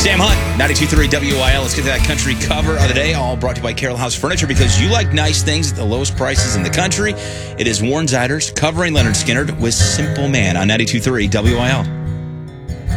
Sam Hunt, 92.3 WIL. Let's get to that country cover of the day. All brought to you by Carroll House Furniture, because you like nice things at the lowest prices in the country. It is Warren Zeiders covering Leonard Skinner with Simple Man on 92.3 WIL.